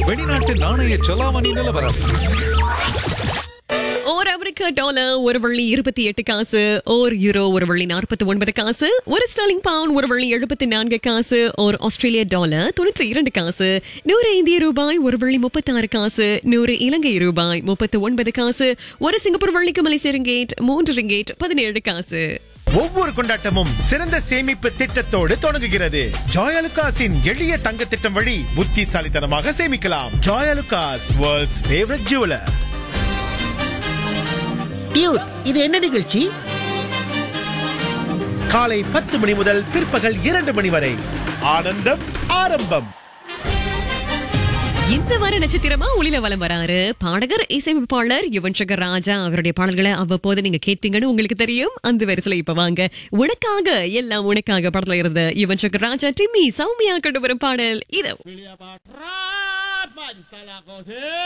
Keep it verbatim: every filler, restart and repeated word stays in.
வெளிநாட்டு நாணய செலாவணி நிலவரம். ஒரு அமெரிக்க டாலர் ஒரு வள்ளி இருபத்தி எட்டு காசு, ஒரு யூரோ ஒரு வள்ளி நாற்பத்தி ஒன்பது காசு, ஒரு ஸ்டர்லிங் பவுண்ட் ஒரு வள்ளி எழுபத்தி நான்கு காசு, ஒரு ஆஸ்திரேலிய டாலர் தொண்ணூற்றி இரண்டு காசு, நூறு இந்திய ரூபாய் ஒரு வள்ளி முப்பத்தி ஆறு காசு, நூறு இலங்கை ரூபாய் முப்பத்தி ஒன்பது காசு, ஒரு சிங்கப்பூர் வள்ளிக்கு மலேசிய ரிங்கேட் மூன்று ரிங்கேட் பதினேழு காசு. ஒவ்வொரு கொண்டாட்டமும் சிறந்த சேமிப்பு திட்டத்தோடு தொடங்குகிறது. ஜாயலுகாஸின் எளிய தங்க திட்டம் வழி புத்திசாலித்தனமாக சேமிக்கலாம். Joyalukkas, world's favourite jeweller. Dude, இது என்ன நிகழ்ச்சி? காலை பத்து மணி முதல் பிற்பகல் இரண்டு மணி வரை ஆனந்தம் ஆரம்பம். இந்த வார நட்சத்திரமா ஒளியில வலம் வராரு பாடகர் இசையமைப்பாளர் யுவன் சங்கர் ராஜா. அவருடைய பாடல்களை அவ்வப்போது நீங்க கேட்பீங்கன்னு உங்களுக்கு தெரியும். அந்த வரிசையில இப்ப வாங்க, உனக்காக எல்லாம் உனக்காக படத்துல இருந்த யுவன் சங்கர் ராஜா டிம்மி சௌமியா கொண்டு வரும் பாடல் இதோ.